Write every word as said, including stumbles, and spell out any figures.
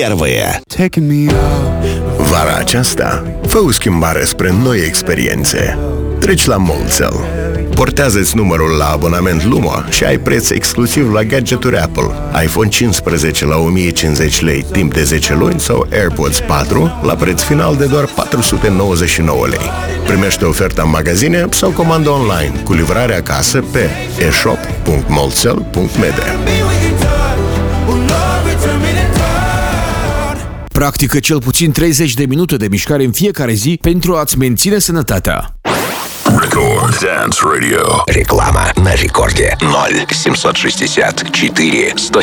Первые. Vara aceasta, fă o schimbare spre noi experiențe. Treci la Molcel. Portează-ți numărul la abonament Lumo și ai preț exclusiv la gadgeturi Apple. iPhone cincisprezece la o mie cincizeci lei timp de zece luni sau AirPods patru la preț final de doar patru sute nouăzeci și nouă lei. Primește oferta în magazine sau comandă online cu livrare acasă pe e shop punct molcel punct m d. Practică cel puțin treizeci de minute de mișcare în fiecare zi pentru a-ți menține sănătatea. Record Dance Radio. Реклама на рекорде ноль семьсот шестьдесят четыре сто